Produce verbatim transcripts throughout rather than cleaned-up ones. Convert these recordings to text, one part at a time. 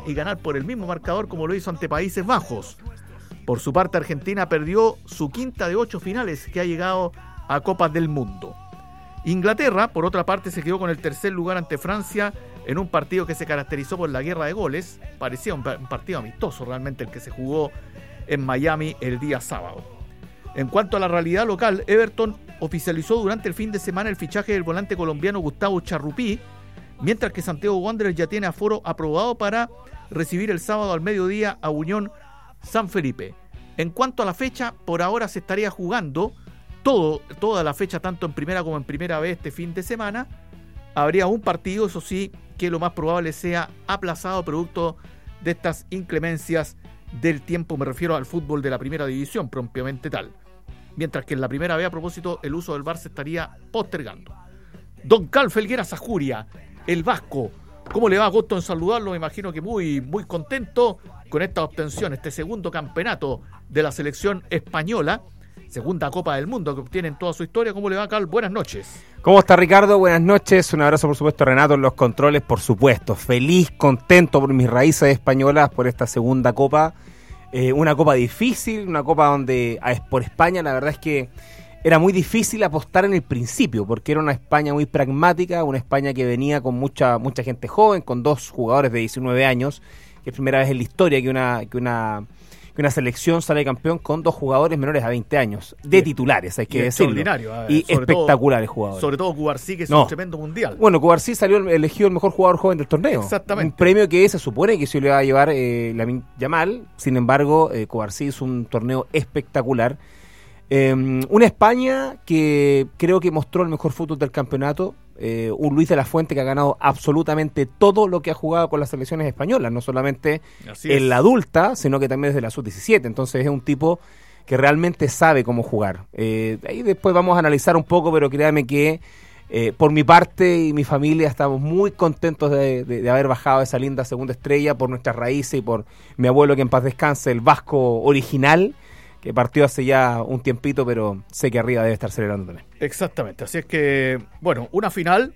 y ganar por el mismo marcador como lo hizo ante Países Bajos. Por su parte, Argentina perdió su quinta de ocho finales que ha llegado a Copas del Mundo. Inglaterra, por otra parte, se quedó con el tercer lugar ante Francia en un partido que se caracterizó por la guerra de goles. Parecía un partido amistoso realmente el que se jugó en Miami el día sábado. En cuanto a la realidad local, Everton oficializó durante el fin de semana el fichaje del volante colombiano Gustavo Charrupí, mientras que Santiago Wanderers ya tiene aforo aprobado para recibir el sábado al mediodía a Unión San Felipe. En cuanto a la fecha, por ahora se estaría jugando todo, toda la fecha, tanto en primera como en primera vez este fin de semana. Habría un partido, eso sí, que lo más probable sea aplazado producto de estas inclemencias del tiempo, me refiero al fútbol de la primera división propiamente tal. Mientras que en la primera vez, a propósito, el uso del V A R se estaría postergando. Don Carl Felgueras Ajuria, el vasco, ¿cómo le va? Gusto en saludarlo, me imagino que muy, muy contento con esta obtención, este segundo campeonato de la selección española, segunda Copa del Mundo que obtiene en toda su historia. ¿Cómo le va, Carl? Buenas noches. ¿Cómo está, Ricardo? Buenas noches, un abrazo por supuesto a Renato en los controles, por supuesto, feliz, contento por mis raíces españolas, por esta segunda Copa, eh, una Copa difícil, una Copa donde por España la verdad es que era muy difícil apostar en el principio, porque era una España muy pragmática, una España que venía con mucha mucha gente joven, con dos jugadores de diecinueve años, que es primera vez en la historia que una que una que una selección sale campeón con dos jugadores menores a veinte años, de titulares, hay que decirlo. Extraordinario. Eh, y espectaculares todo, jugadores. Sobre todo Cubarsí, que es no. un tremendo mundial. Bueno, Cubarsí salió elegido el mejor jugador joven del torneo. Exactamente. Un premio que se supone que se le va a llevar eh, Lamine Yamal. Sin embargo, eh, Cubarsí es un torneo espectacular. Eh, una España que creo que mostró el mejor fútbol del campeonato. Eh, un Luis de la Fuente que ha ganado absolutamente todo lo que ha jugado con las selecciones españolas, no solamente en la adulta, sino que también desde la sub diecisiete. Entonces es un tipo que realmente sabe cómo jugar. Eh, ahí después vamos a analizar un poco, pero créame que eh, por mi parte y mi familia estamos muy contentos de, de, de haber bajado esa linda segunda estrella por nuestras raíces y por mi abuelo, que en paz descanse, el vasco original, que partió hace ya un tiempito, pero sé que arriba debe estar celebrando también. Exactamente, así es que, bueno, una final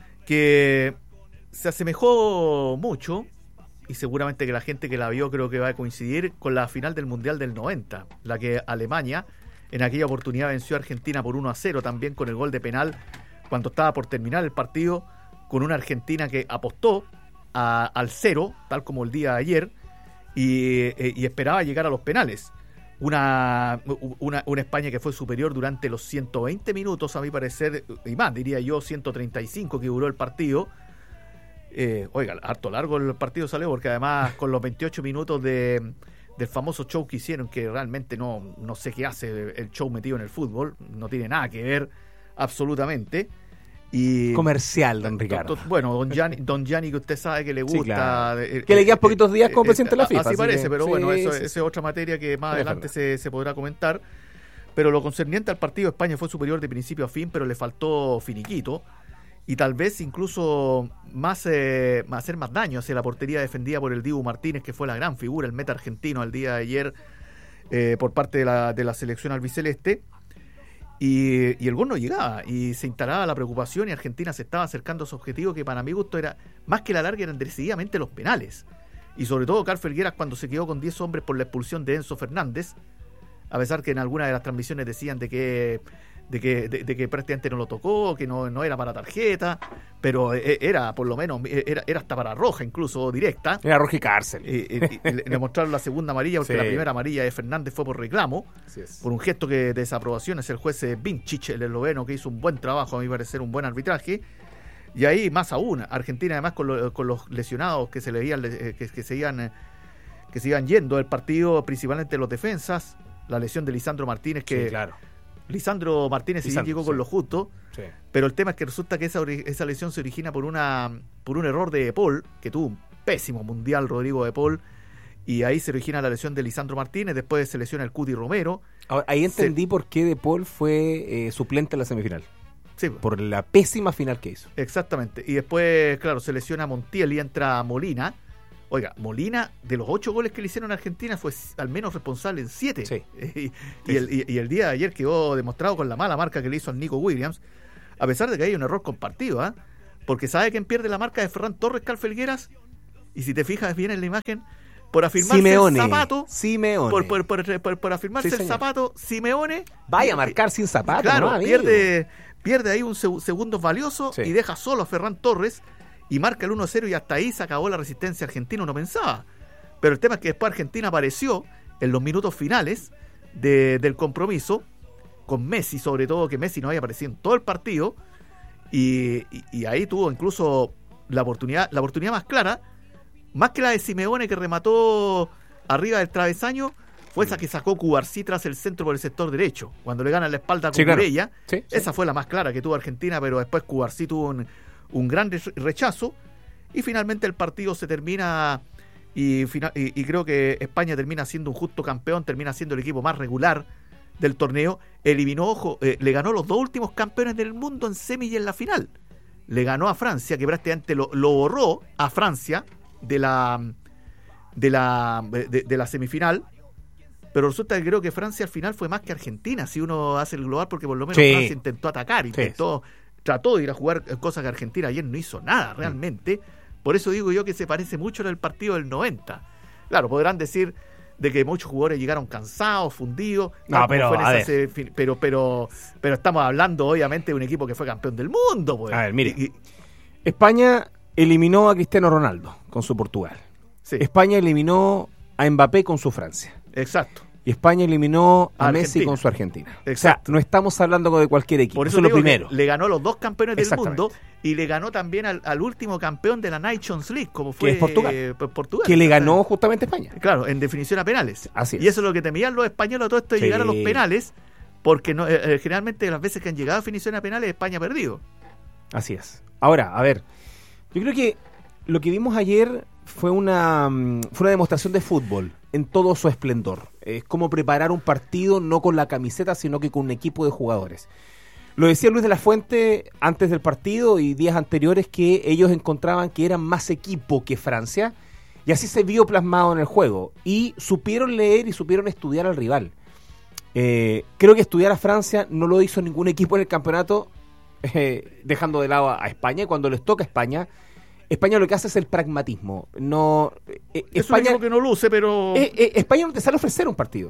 que se asemejó mucho, y seguramente que la gente que la vio creo que va a coincidir con la final del Mundial del noventa, la que Alemania en aquella oportunidad venció a Argentina por uno a cero, también con el gol de penal, cuando estaba por terminar el partido, con una Argentina que apostó a, al cero, tal como el día de ayer, y, y esperaba llegar a los penales. Una, una, una España que fue superior durante los ciento veinte minutos, a mi parecer, y más, diría yo, ciento treinta y cinco que duró el partido. Eh, oiga, harto largo el partido salió, porque además con los veintiocho minutos de, del famoso show que hicieron, que realmente no, no sé qué hace el show metido en el fútbol, no tiene nada que ver absolutamente. Y comercial, don Ricardo. Bueno, don Gianni, don Gianni, que usted sabe que le gusta. Sí, claro. eh, que le quedan poquitos días como eh, presidente de la FIFA. Así, así parece, que, pero sí, bueno, eso sí, esa sí. es otra materia que más adelante se, se podrá comentar. Pero lo concerniente al partido, España fue superior de principio a fin, pero le faltó finiquito. Y tal vez incluso más eh, hacer más daño hacia la portería defendida por el Dibu Martínez, que fue la gran figura, el meta argentino al día de ayer eh, por parte de la, de la selección albiceleste. Y, y el gol no llegaba y se instalaba la preocupación y Argentina se estaba acercando a su objetivo, que para mi gusto era más que la larga, eran decididamente los penales, y sobre todo Carl Felgueras cuando se quedó con diez hombres por la expulsión de Enzo Fernández, a pesar que en algunas de las transmisiones decían de que de que, de, de que prácticamente no lo tocó, que no, no era para tarjeta, pero era por lo menos, era, era hasta para roja incluso directa. Era roja y cárcel. Y, y, y le mostraron la segunda amarilla, porque sí. La primera amarilla de Fernández fue por reclamo, por un gesto que de desaprobación es el juez Vincic, el esloveno, que hizo un buen trabajo, a mi parecer un buen arbitraje. Y ahí más aún, Argentina además con, lo, con los lesionados que se le veían, que, que se iban que se iban yendo del partido, principalmente los defensas, la lesión de Lisandro Martínez, que sí, claro. Lisandro Martínez sí llegó con sí. lo justo, sí. pero el tema es que resulta que esa, esa lesión se origina por una por un error de De Paul, que tuvo un pésimo mundial Rodrigo De Paul, y ahí se origina la lesión de Lisandro Martínez, después se lesiona el Cuti Romero. Ahora, ahí entendí se... por qué De Paul fue eh, suplente en la semifinal. Sí. Por la pésima final que hizo. Exactamente, y después, claro, se lesiona Montiel y entra Molina. Oiga, Molina, de los ocho goles que le hicieron a Argentina, fue al menos responsable en siete. Sí. Y, y, el, y, y el día de ayer quedó demostrado con la mala marca que le hizo al Nico Williams, a pesar de que hay un error compartido, ¿eh? Porque ¿sabe quién pierde la marca de Ferran Torres, Carl Felgueras? y si te fijas bien en la imagen, por afirmarse Simeone, el zapato, Simeone. Por, por, por, por, por afirmarse Sí, el señor. zapato, Simeone Vaya a marcar sin zapato, claro, ¿no, amigo? pierde, pierde ahí un seg- segundos valiosos Sí. y deja solo a Ferran Torres y marca el uno a cero y hasta ahí se acabó la resistencia argentina, uno pensaba. Pero el tema es que después Argentina apareció en los minutos finales de, del compromiso, con Messi sobre todo, que Messi no había aparecido en todo el partido, y, y, y ahí tuvo incluso la oportunidad, la oportunidad más clara, más que la de Simeone que remató arriba del travesaño, fue esa que sacó Cubarsí tras el centro por el sector derecho, cuando le ganan la espalda a Sí, claro. Cucurella. Sí, sí. Esa fue la más clara que tuvo Argentina, pero después Cubarsí tuvo un, un gran re- rechazo y finalmente el partido se termina y, fina- y, y creo que España termina siendo un justo campeón, termina siendo el equipo más regular del torneo, eliminó, ojo, eh, le ganó los dos últimos campeones del mundo en semi y en la final. Le ganó a Francia, que prácticamente lo, lo borró a Francia de la de la de, de la semifinal, pero resulta que creo que Francia al final fue más que Argentina, si uno hace el global, porque por lo menos Sí. Francia intentó atacar, intentó, trató de ir a jugar, cosa que Argentina ayer no hizo nada realmente. Por eso digo yo que se parece mucho en el partido del noventa. Claro, podrán decir de que muchos jugadores llegaron cansados, fundidos, No, tal como pero, fue en a esa semifi- pero pero pero estamos hablando obviamente de un equipo que fue campeón del mundo, pues. A ver, mire. Y- y- España eliminó a Cristiano Ronaldo con su Portugal. sí, España eliminó a Mbappé con su Francia. exacto. Y España eliminó a Argentina. Messi con su Argentina. Exacto. O sea, no estamos hablando de cualquier equipo. Por eso eso es lo digo que primero. le ganó a los dos campeones del Exactamente. mundo y le ganó también al, al último campeón de la Nations League, como fue es Portugal. eh, Portugal. Que le ganó justamente a España. Claro, en definición a penales. Así es. Y eso es lo que temían los españoles a todo esto de Sí. llegar a los penales, porque no, eh, eh, generalmente las veces que han llegado a definición a penales España ha perdido. Así es. Ahora, a ver, yo creo que lo que vimos ayer fue una, mm, fue una demostración de fútbol en todo su esplendor. Es como preparar un partido no con la camiseta, sino que con un equipo de jugadores. Lo decía Luis de la Fuente antes del partido y días anteriores, que ellos encontraban que eran más equipo que Francia, y así se vio plasmado en el juego. Y supieron leer y supieron estudiar al rival. Eh, creo que estudiar a Francia no lo hizo ningún equipo en el campeonato, eh, dejando de lado a, a España. Y cuando les toca a España, España lo que hace es el pragmatismo. No, eh, Es un España, equipo que no luce, pero... eh, eh, España no te sale a ofrecer un partido.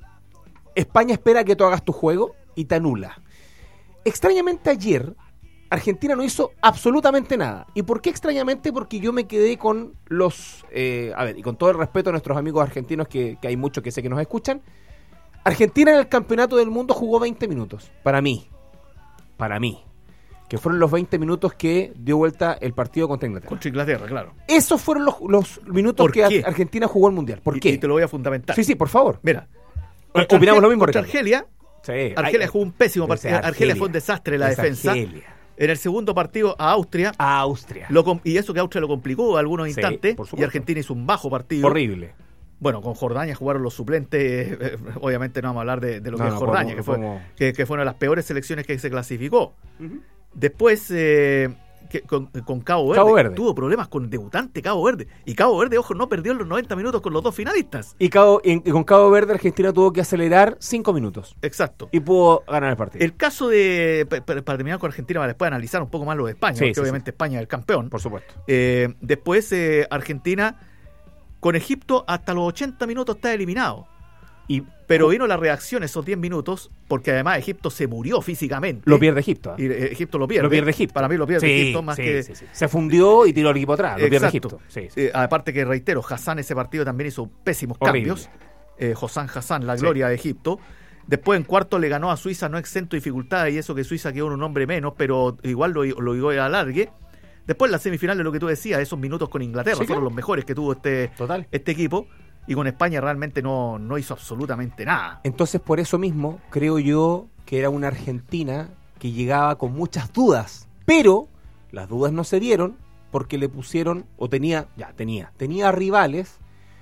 España espera que tú hagas tu juego y te anula. Extrañamente ayer, Argentina no hizo absolutamente nada. ¿Y por qué extrañamente? Porque yo me quedé con los... eh, a ver, y con todo el respeto a nuestros amigos argentinos, que, que hay muchos que sé que nos escuchan, Argentina en el campeonato del mundo jugó veinte minutos. Para mí. Para mí. Que fueron los veinte minutos que dio vuelta el partido contra Inglaterra. Contra Inglaterra, claro. Esos fueron los, los minutos ¿Por que qué? Argentina jugó el Mundial. ¿Por Y- qué? Y te lo voy a fundamentar. Sí, sí, por favor. Mira. Eh, opinamos lo mismo, Contra Ricardo. Argelia, Sí. Argelia Ay, jugó un pésimo pero ese partido. Argelia Argelia. fue un desastre en la Ese defensa. Argelia. En el segundo partido a Austria, A Austria. lo com- y eso que Austria lo complicó algunos Sí, instantes, por supuesto. y Argentina hizo un bajo partido. Horrible. Bueno, con Jordania jugaron los suplentes, eh, obviamente no vamos a hablar de, de lo que No, es no, Jordania, podemos- que, fue, podemos- que, que fue una de las peores selecciones que se clasificó. Después, eh, que, con, con Cabo Verde, Cabo Verde. tuvo problemas con debutante Cabo Verde. Y Cabo Verde, ojo, no perdió en los noventa minutos con los dos finalistas. Y, Cabo- y- y con Cabo Verde, Argentina tuvo que acelerar cinco minutos. Exacto. Y pudo ganar el partido. El caso de, pa- pa- para terminar con Argentina, para después analizar un poco más lo de España, Sí, porque sí, obviamente España es el campeón. Por supuesto. Eh, después, eh, Argentina con Egipto hasta los ochenta minutos está eliminado. Y Pero vino la reacción esos diez minutos, porque además Egipto se murió físicamente. lo pierde Egipto. ¿eh? Y eh, Egipto lo pierde. Lo pierde Egipto. Para mí lo pierde Sí, Egipto más sí, que... sí, sí. Se fundió y tiró el equipo atrás. Lo pierde Exacto. Egipto. Sí, sí. Eh, aparte que, reitero, Hassan ese partido también hizo pésimos Horrible. cambios. Eh, Hossam Hassan, la Sí. gloria de Egipto. Después en cuarto le ganó a Suiza, no exento de dificultades, y eso que Suiza quedó en un hombre menos, pero igual lo, lo llegó a alargue. Después en la semifinal de lo que tú decías, esos minutos con Inglaterra Sí, fueron claro. los mejores que tuvo este, Total. este equipo. Y con España realmente no, no hizo absolutamente nada. Entonces, por eso mismo, creo yo que era una Argentina que llegaba con muchas dudas. Pero las dudas no se dieron porque le pusieron, o tenía, ya tenía, tenía rivales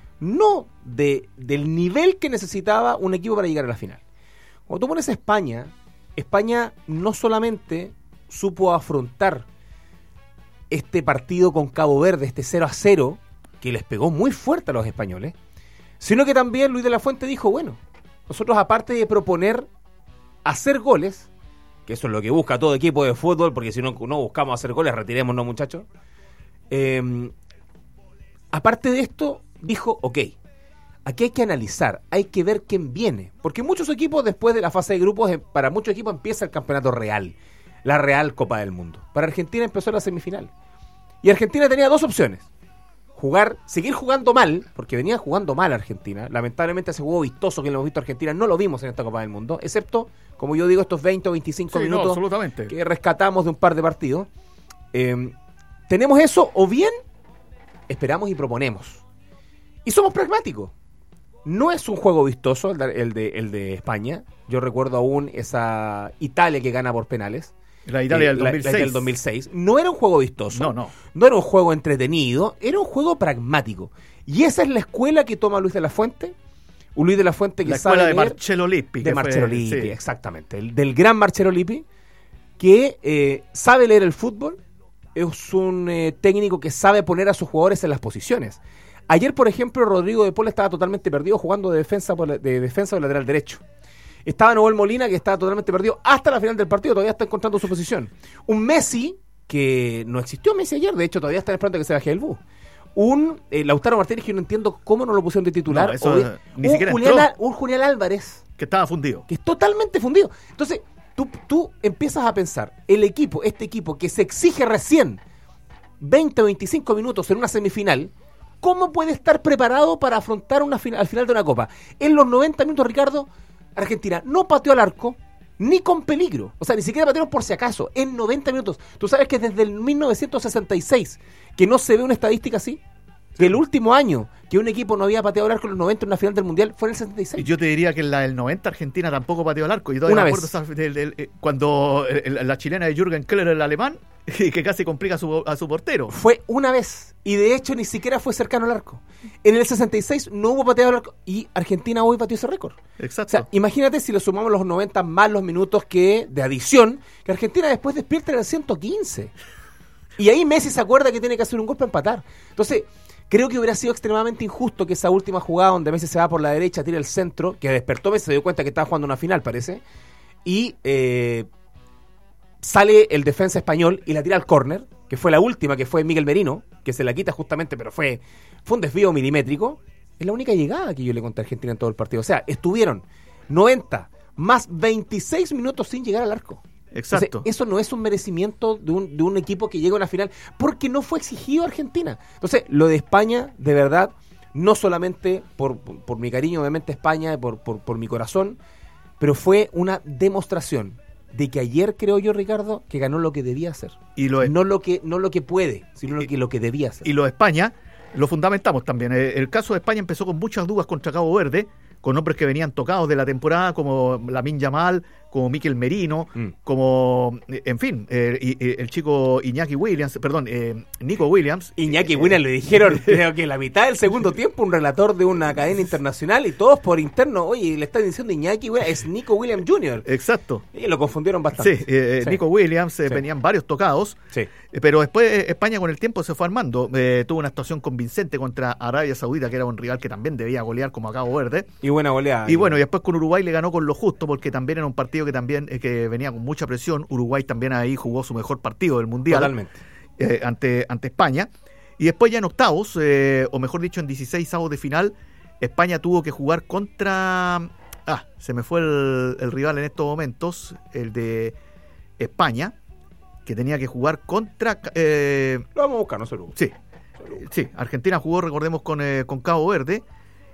no de, del nivel que necesitaba un equipo para llegar a la final. Cuando tú pones a España, España no solamente supo afrontar este partido con Cabo Verde, este cero a cero, que les pegó muy fuerte a los españoles, sino que también Luis de la Fuente dijo, bueno, nosotros aparte de proponer hacer goles, que eso es lo que busca todo equipo de fútbol, porque si no, no buscamos hacer goles, retirémonos muchachos, eh, aparte de esto, dijo, ok, aquí hay que analizar, hay que ver quién viene. Porque muchos equipos, después de la fase de grupos, para muchos equipos empieza el campeonato real, la Real Copa del Mundo. Para Argentina empezó la semifinal. Y Argentina tenía dos opciones. Jugar, seguir jugando mal, porque venía jugando mal Argentina. Lamentablemente ese juego vistoso que hemos visto a Argentina no lo vimos en esta Copa del Mundo, excepto, como yo digo, estos veinte o veinticinco sí, minutos no, que rescatamos de un par de partidos. Eh, tenemos eso, o bien esperamos y proponemos. Y somos pragmáticos. No es un juego vistoso el de, el de, el de España. Yo recuerdo aún esa Italia que gana por penales. La Italia eh, del dos mil seis. La, la del dos mil seis. No era un juego vistoso. No, no. No era un juego entretenido. Era un juego pragmático. Y esa es la escuela que toma Luis de la Fuente. Un Luis de la Fuente que la sabe escuela de leer, Marcello Lippi. De Marcello fue, Lippi, sí. exactamente. El, del gran Marcello Lippi, que eh, sabe leer el fútbol. Es un eh, técnico que sabe poner a sus jugadores en las posiciones. Ayer, por ejemplo, Rodrigo de Paul estaba totalmente perdido jugando de defensa por la, de defensa por lateral derecho. Estaba Noel Molina, que estaba totalmente perdido hasta la final del partido, todavía está encontrando su posición. Un Messi, que no existió Messi ayer, de hecho todavía está esperando que se baje el bus. Un eh, Lautaro Martínez, que yo no entiendo cómo no lo pusieron de titular. No, eso, Hoy, ni un, siquiera Julián, entró. un Julián Álvarez. Que estaba fundido. Que es totalmente fundido. Entonces, tú, tú empiezas a pensar, el equipo, este equipo que se exige recién veinte o veinticinco minutos en una semifinal, ¿cómo puede estar preparado para afrontar una final, al final de una Copa? En los noventa minutos, Ricardo, Argentina no pateó al arco, ni con peligro. O sea, ni siquiera patearon por si acaso. En noventa minutos. Tú sabes que desde el mil novecientos sesenta y seis que no se ve una estadística así. Del último año que un equipo no había pateado al arco en los noventa en una final del Mundial fue en el sesenta y seis. Y yo te diría que en la del noventa Argentina tampoco pateó al arco. Y todavía Una me vez. acuerdo esa- del- del- eh, cuando eh, la, la chilena de Jürgen Keller, el alemán, que casi complica a su, a su portero. Fue una vez. Y de hecho ni siquiera fue cercano al arco. En el sesenta y seis no hubo pateado al arco. Y Argentina hoy batió ese récord. O Exacto. sea, imagínate si le sumamos los noventa más los minutos que de adición, que Argentina después despierta en el ciento quince. Y ahí Messi se acuerda que tiene que hacer un gol para empatar. Entonces, creo que hubiera sido extremadamente injusto que esa última jugada donde Messi se va por la derecha, tira el centro, que despertó Messi, se dio cuenta que estaba jugando una final, parece, y eh, sale el defensa español y la tira al córner, que fue la última, que fue Miguel Merino, que se la quita justamente, pero fue, fue un desvío milimétrico. Es la única llegada que yo le conté a Argentina en todo el partido. O sea, estuvieron noventa más veintiséis minutos sin llegar al arco. Exacto. Entonces, eso no es un merecimiento de un, de un equipo que llega a una final, porque no fue exigido a Argentina. Entonces, lo de España, de verdad, no solamente por, por, por mi cariño, obviamente, a España, por, por, por mi corazón, pero fue una demostración de que ayer, creo yo, Ricardo, que ganó lo que debía hacer. Y lo, No lo que, no lo que puede, sino lo que, lo que debía hacer. y lo de España lo fundamentamos también. Eh, El caso de España empezó con muchas dudas contra Cabo Verde, con hombres que venían tocados de la temporada, como Lamine Yamal, como Mikel Merino, Mm. como, eh, en fin, eh, y- y el chico Iñaki Williams, perdón, eh, Nico Williams. Iñaki Williams le dijeron, creo que la mitad del segundo tiempo, un relator de una cadena internacional, y todos por interno, oye, le están diciendo Iñaki Williams, es Nico Williams junior Exacto. Y lo confundieron bastante. Sí, eh, Sí. Nico Williams, eh, Sí. venían varios tocados, Sí. eh, pero después eh, España con el tiempo se fue armando. Eh, tuvo una actuación convincente contra Arabia Saudita, que era un rival que también debía golear como a Cabo Verde. Y buena goleada. Y bueno, y después con Uruguay le ganó con lo justo, porque también era un partido que también eh, que venía con mucha presión. Uruguay también ahí jugó su mejor partido del Mundial. Totalmente. eh, ante, ante España. Y después ya en octavos, eh, o mejor dicho en dieciséis avos de final, España tuvo que jugar contra... Ah, se me fue el, el rival en estos momentos, el de España, que tenía que jugar contra... Eh, Lo vamos a buscar, no se preocupe. sí, sí, Argentina jugó, recordemos, con, eh, con Cabo Verde,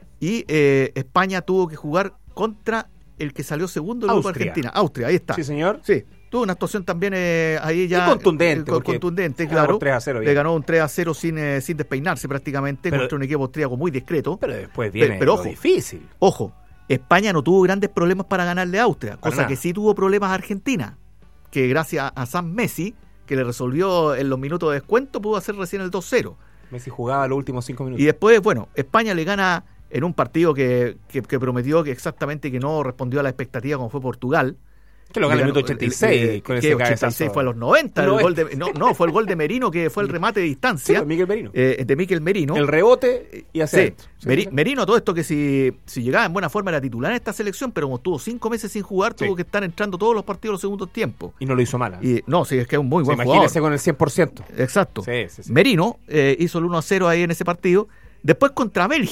y eh, España tuvo que jugar contra el que salió segundo del grupo de Austria. Argentina. Austria, ahí está. Sí, señor. Sí, tuvo una actuación también eh, ahí ya... Y contundente, eh, porque contundente, ganó claro. tres a cero bien. Le ganó un tres a cero sin, eh, sin despeinarse prácticamente, Pero- contra un equipo austríaco muy discreto. Pero después viene Pero- pero lo ojo. difícil. Ojo, España no tuvo grandes problemas para ganarle a Austria, Para cosa nada. que sí tuvo problemas a Argentina, que gracias a Sam Messi, que le resolvió en los minutos de descuento, pudo hacer recién el dos cero. Messi jugaba los últimos cinco minutos. Y después, bueno, España le gana en un partido que, que, que prometió que exactamente que no respondió a la expectativa como fue Portugal, Que lo gana en el ganó, minuto ochenta y seis. eh, con que ese ochenta y seis cabezazo. fue a los noventa. No, el gol de, no, no, fue el gol de Merino, que fue el remate de distancia. Sí, Miguel Merino. eh, de Mikel Merino. El rebote y hacia Sí, adentro. Sí, Meri- sí. Merino, todo esto que si, si llegaba en buena forma era titular en esta selección, pero como estuvo cinco meses sin jugar, Sí. tuvo que estar entrando todos los partidos los segundos tiempos. Y no lo hizo mal. Y no, sí, es que es un muy Sí, buen imagínese jugador. con el cien por ciento. Exacto. Sí, sí, sí. Merino eh, hizo el uno a cero ahí en ese partido. Después contra Bélgica.